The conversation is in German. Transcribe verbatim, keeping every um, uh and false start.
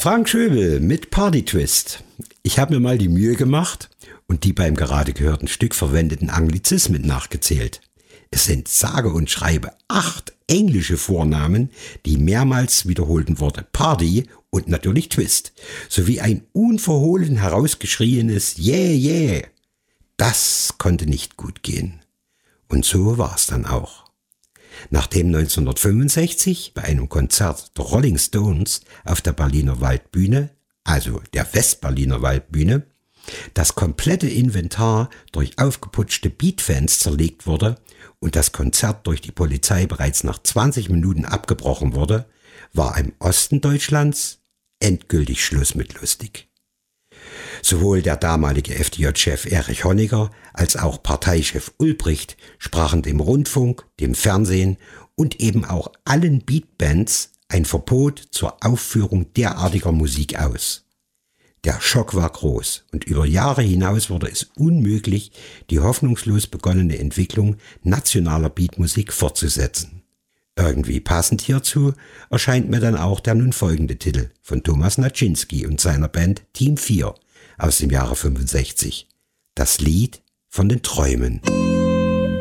Frank Schöbel mit Party Twist. Ich habe mir mal die Mühe gemacht und die beim gerade gehörten Stück verwendeten Anglizismen nachgezählt. Es sind sage und schreibe acht englische Vornamen, die mehrmals wiederholten Worte Party und natürlich Twist, sowie ein unverhohlen herausgeschrieenes Yeah, yeah. Das konnte nicht gut gehen. Und so war es dann auch. Nachdem neunzehnhundertfünfundsechzig bei einem Konzert der Rolling Stones auf der Berliner Waldbühne, also der Westberliner Waldbühne, das komplette Inventar durch aufgeputschte Beat-Fans zerlegt wurde und das Konzert durch die Polizei bereits nach zwanzig Minuten abgebrochen wurde, war im Osten Deutschlands endgültig Schluss mit lustig. Sowohl der damalige F D J-Chef Erich Honecker als auch Parteichef Ulbricht sprachen dem Rundfunk, dem Fernsehen und eben auch allen Beatbands ein Verbot zur Aufführung derartiger Musik aus. Der Schock war groß und über Jahre hinaus wurde es unmöglich, die hoffnungslos begonnene Entwicklung nationaler Beatmusik fortzusetzen. Irgendwie passend hierzu erscheint mir dann auch der nun folgende Titel von Thomas Naczynski und seiner Band Team vier aus dem Jahre fünfundsechzig. Das Lied von den Träumen.